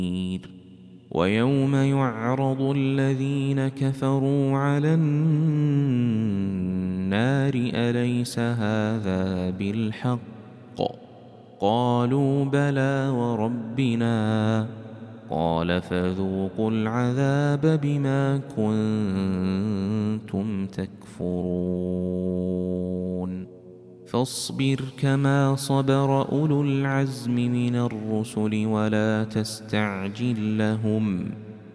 ويوم يعرض الذين كفروا على النار أليس هذا بالحق قالوا بلى وربنا قال فذوقوا العذاب بما كنتم تكفرون فاصبر كما صبر أولو العزم من الرسل ولا تستعجل لهم